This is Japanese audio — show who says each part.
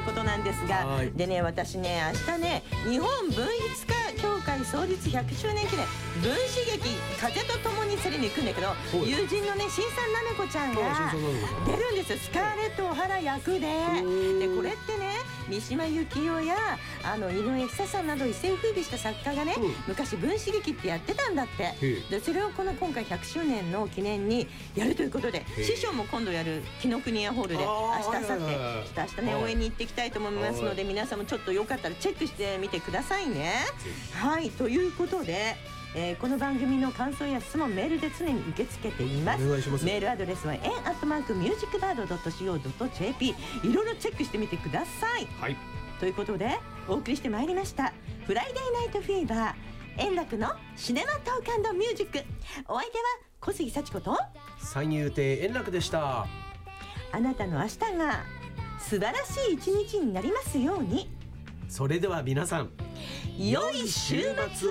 Speaker 1: ことなんですが、でね、私ね、明日ね、日本文筆家協会創立100周年記念分子劇風と共に競りに行くんだけど、友人のね、新さんなめこちゃんが出るんですよ。スカーレット・オハラ役で。でこれってね、三島由紀夫や井上久さんなど一世風靡した作家がね、昔分子劇ってやってたんだって。でそれを今回100周年の記念にやるということで、師匠も今度やる紀ノ国屋ホールで明日明後日ちょっと明日ね、応援に行っていきたいと思いますので、皆さんもちょっとよかったらチェックしてみてくださいね。はい、ということで、この番組の感想や質問、メールで常に受け付けています。
Speaker 2: お願いします。
Speaker 1: メールアドレスはen@musicbird.co.jp、 いろいろチェックしてみてください。
Speaker 2: はい、
Speaker 1: ということでお送りしてまいりましたフライデーナイトフィーバー、円楽のシネマトーク&ミュージック。お相手は小杉幸子と
Speaker 2: 三遊亭円楽でした。
Speaker 1: あなたの明日が素晴らしい一日になりますように。
Speaker 2: それでは皆さん、
Speaker 1: 良い週末を。